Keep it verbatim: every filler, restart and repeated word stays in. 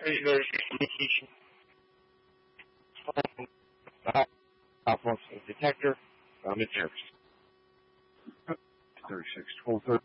there's communication malfunction detector. Um, it's service. thirty-six twelve thirty.